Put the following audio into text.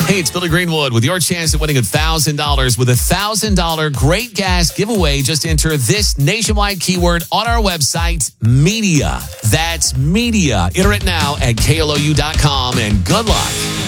Hey, it's Billy Greenwood with your chance at winning $1,000 with a $1,000 Great Gas giveaway. Just enter this nationwide keyword on our website, media. That's media. Enter it now at KLOU.com, and good luck.